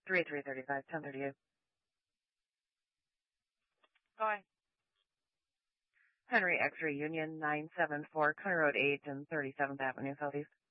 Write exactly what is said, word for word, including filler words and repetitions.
three three thirty-five, ten thirty-eight. Going. Henry X-Ray Union, nine seven four, County Road eight and thirty-seventh Avenue Southeast.